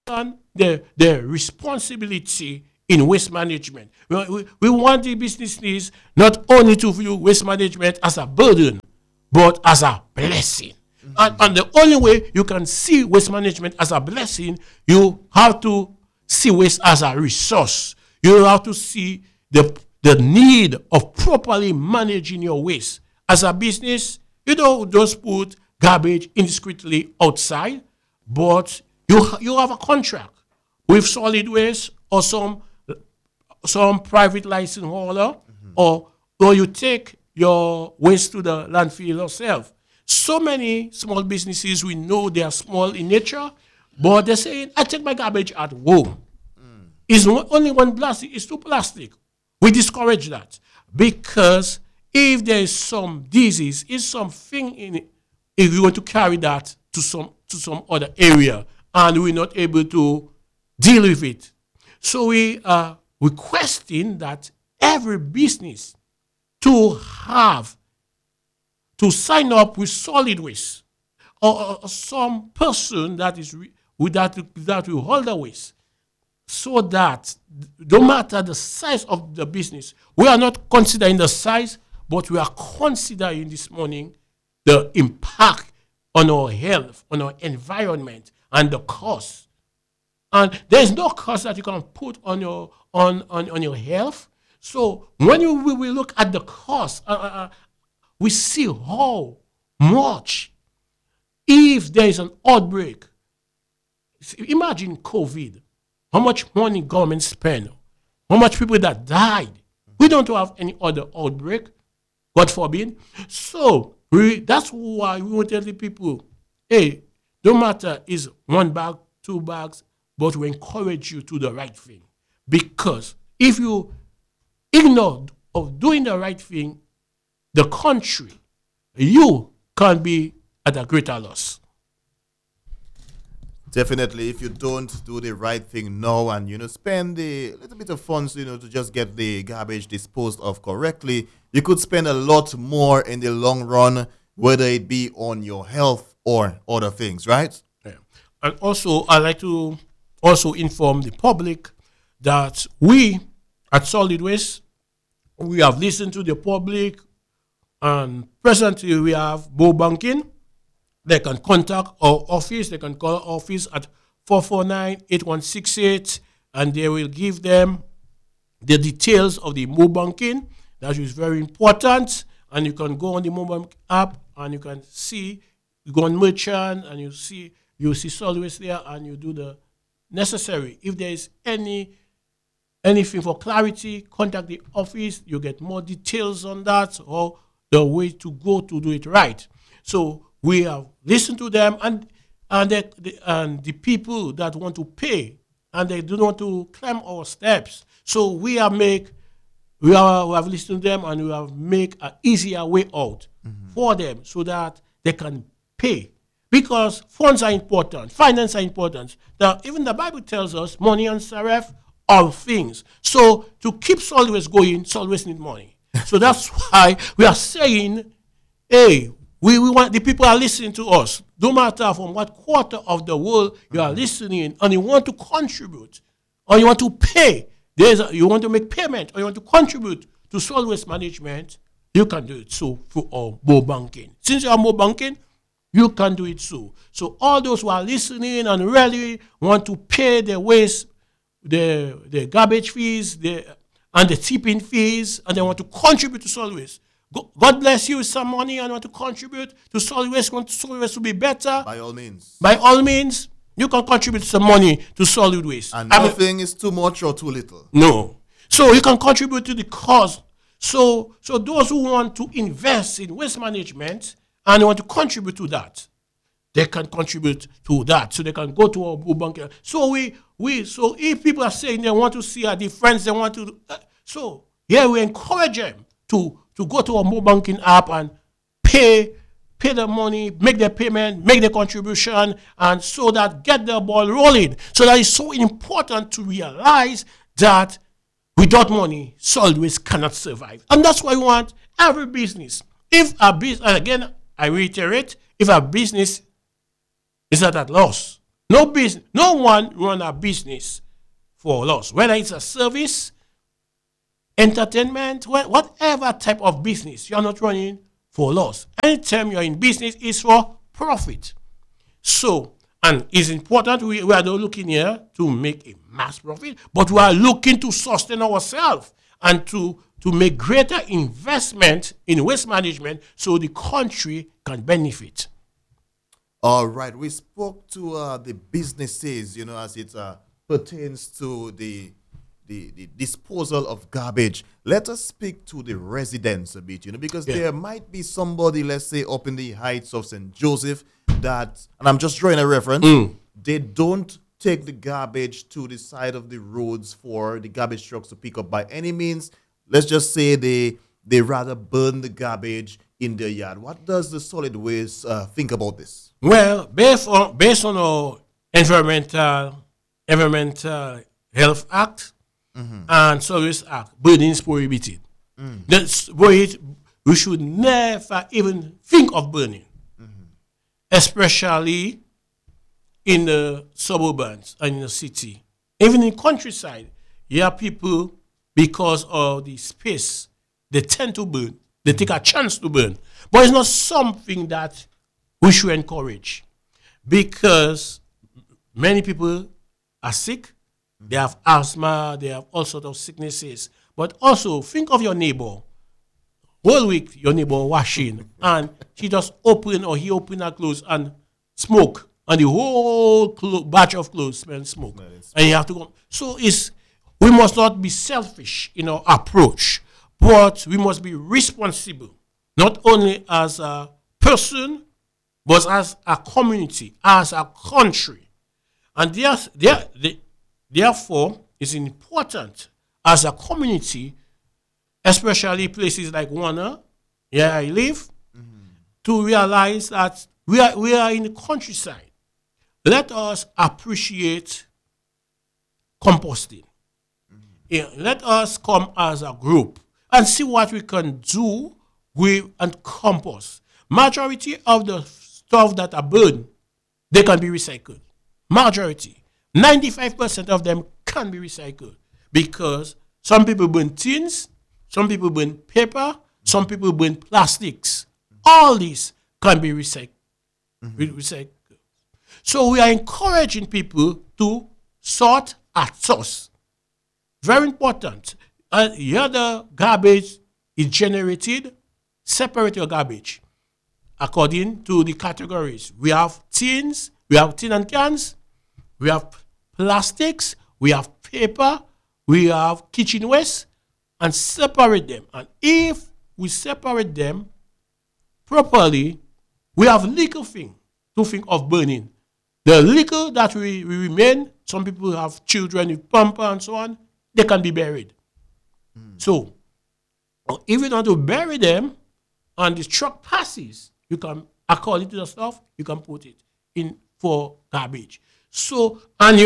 the responsibility in waste management. We want the businesses not only to view waste management as a burden, but as a blessing. And the only way you can see waste management as a blessing, you have to see waste as a resource. You have to see the need of properly managing your waste. As a business, you don't just put garbage indiscreetly outside, but you have a contract with solid waste or some private license holder, or you take your waste to the landfill yourself. So many small businesses, we know they are small in nature, but they're saying, I take my garbage at home. It's not only one plastic, it's two plastic. We discourage that because if there is some disease, is something in it, if you want to carry that to some other area and we're not able to deal with it. So we are requesting that every business to sign up with solid waste or some person that is that will hold the waste, so that no matter the size of the business, we are not considering the size, but we are considering this morning the impact on our health, on our environment, and the cost. And there is no cost that you can put on your health. So when we look at the cost, we see how much, if there is an outbreak, imagine COVID, how much money government spend, how much people that died. We don't have any other outbreak, God forbid. So that's why we want to tell the people, hey, no matter is one bag, two bags, but we encourage you to do the right thing. Because if you ignore of doing the right thing, the country, you can be at a greater loss. Definitely, if you don't do the right thing now and, spend the little bit of funds, to just get the garbage disposed of correctly, you could spend a lot more in the long run, whether it be on your health or other things, right? Yeah. And also, I'd like to also inform the public that we at Solid Waste, we have listened to the public, and presently we have Mo Banking. They can contact our office. They can call our office at 449-8168, and they will give them the details of the Mo Banking. That is very important. And you can go on the Mo Bank app, and you can see, you go on merchant, and you see Solid Waste there, and you do the necessary. If there is anything for clarity, contact the office. You get more details on that or the way to go to do it right. So we have listened to them and the people that want to pay and they don't want to climb our steps. So we have listened to them and we have make an easier way out for them so that they can pay. Because funds are important, finance are important. Now, even the Bible tells us money and serve all things. So to keep Solid Waste going, Solid Waste need money. So that's why we are saying, hey, we want the people are listening to us. No matter from what quarter of the world you are listening and you want to contribute or you want to pay, you want to make payment or you want to contribute to Solid Waste management, you can do it so through our Mo Banking. Since you are Mo Banking, you can do it so. So all those who are listening and really want to pay the waste, the garbage fees, and the tipping fees, and they want to contribute to Solid Waste. God bless you with some money and want to contribute to Solid Waste, want Solid Waste to be better. By all means. By all means, you can contribute some money to Solid Waste. And nothing is too much or too little. No. So you can contribute to the cause. So those who want to invest in waste management and want to contribute to that, they can contribute to that. So they can go to our bank. So so if people are saying they want to see a difference, they want to, we encourage them to go to our Mo Banking app and pay the money, make the payment, make the contribution, and so that get the ball rolling. So that is so important to realize that without money, Solid Waste cannot survive. And that's why we want every business. If a business, and again, I reiterate, if a business is at a loss, No one run a business for loss. Whether it's a service, entertainment, whatever type of business, you're not running for loss. Anytime you're in business, it's for profit. So, and it's important, we are not looking here to make a mass profit, but we are looking to sustain ourselves and to make greater investment in waste management so the country can benefit. All right, we spoke to the businesses, as it pertains to the disposal of garbage. Let us speak to the residents a bit, because there might be somebody, let's say, up in the heights of St. Joseph that, and I'm just drawing a reference, they don't take the garbage to the side of the roads for the garbage trucks to pick up by any means. Let's just say they rather burn the garbage in their yard. What does the solid waste think about this? Well, based on our environmental health act and service act, burning is prohibited. We should never even think of burning, especially in the suburbs and in the city. Even in countryside, you have people, because of the space, they tend to burn. They take a chance to burn. But it's not something that we should encourage, because many people are sick. They have asthma. They have all sorts of sicknesses. But also, think of your neighbor. Whole week, your neighbor washing, and he open her clothes and smoke, and the whole batch of clothes smell smoke. And you have to go. So we must not be selfish in our approach, but we must be responsible, not only as a person, but as a community, as a country. And therefore, it's important as a community, especially places like Warner, where I live, to realize that we are in the countryside. Let us appreciate composting. Let us come as a group and see what we can do with and compost. Majority of the stuff that are burned, they can be recycled. Majority. 95% of them can be recycled, because some people burn tins, some people burn paper, some people burn plastics. All these can be recycled. So we are encouraging people to sort at source. Very important. Here the garbage is generated. Separate your garbage according to the categories. We have tins, we have tin and cans, we have plastics, we have paper, we have kitchen waste, and separate them. And if we separate them properly, we have little thing to think of burning. The little that we remain, some people have children with pamper and so on, they can be buried. So, if you want to bury them and the truck passes, you can, according to the stuff, you can put it in for garbage. So, and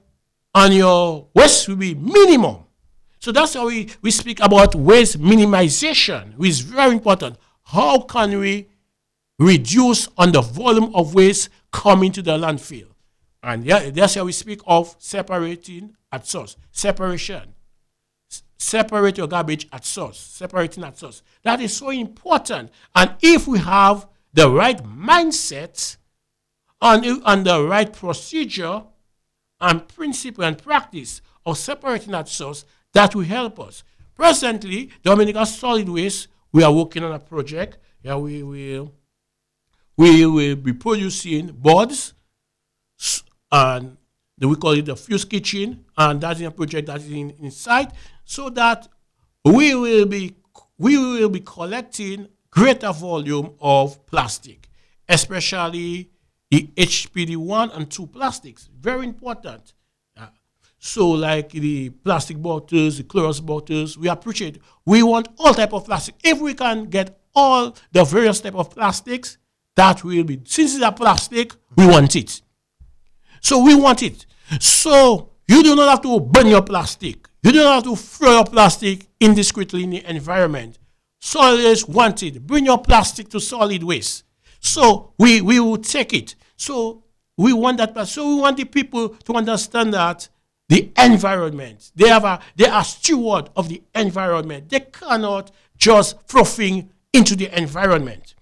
your waste will be minimum. So that's how we speak about waste minimization, which is very important. How can we reduce on the volume of waste coming to the landfill? And that's how we speak of separating at source. Separation. Separate your garbage at source. Separating at source. That is so important. And if we have the right mindset and the right procedure and principle and practice of separating at source, that will help us. Presently, Dominica Solid Waste, we are working on a project. Yeah, we will be producing boards, and we call it the Fuse Kitchen, and that's a project that is in sight, so that we will be collecting greater volume of plastic, especially the HPD 1 and 2 plastics. Very important. So like the plastic bottles, the Clorox bottles, we appreciate. We want all type of plastic. If we can get all the various type of plastics, that will be, since it's a plastic, we want it. So we want it. So you do not have to burn your plastic. You do not have to throw your plastic indiscreetly in the environment. Solid waste want it. Bring your plastic to solid waste. So we will take it. So We want that. So we want the people to understand that the environment, they are steward of the environment. They cannot just throw things into the environment.